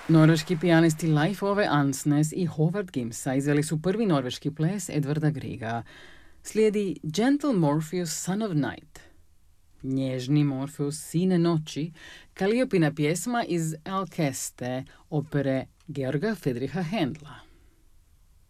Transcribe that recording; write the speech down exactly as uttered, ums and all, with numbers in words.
Norveški pijanisti Leif Ove Ansnes i Håvard Gimsa izveli su prvi norveški ples Edvarda Griega. Slijedi Gentle Morpheus, Son of Night. Nježni Morpheus, Sine noći, Kaliopina pjesma iz Alceste, opere Georga Friedricha Händla.